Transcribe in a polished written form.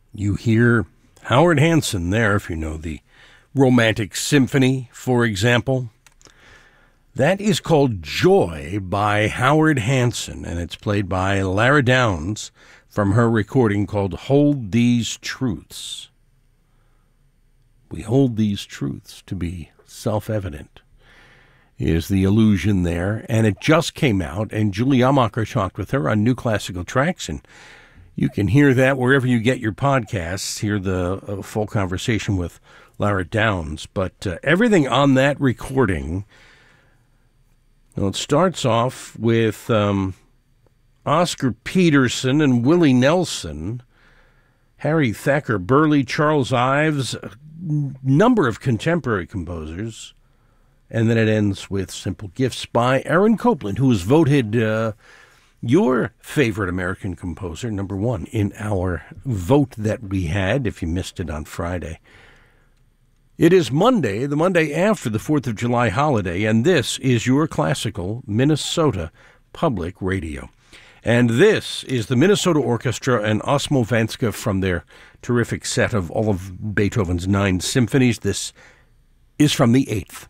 You hear Howard Hanson there, if you know the Romantic Symphony, for example. That is called Joy by Howard Hanson, and it's played by Lara Downs from her recording called Hold These Truths. We hold these truths to be self-evident, is the allusion there. And it just came out, and Julie Amacher talked with her on New Classical Tracks, and you can hear that wherever you get your podcasts, hear the full conversation with Lara Downs. But everything on that recording, well, it starts off with Oscar Peterson and Willie Nelson, Harry Thacker Burley, Charles Ives, a number of contemporary composers. And then it ends with Simple Gifts by Aaron Copland, who was voted your favorite American composer, number one, in our vote that we had, if you missed it on Friday. It is Monday, the Monday after the 4th of July holiday, and this is your classical Minnesota Public Radio. And this is the Minnesota Orchestra and Osmo Vanska from their terrific set of all of Beethoven's 9 symphonies. This is from the 8th.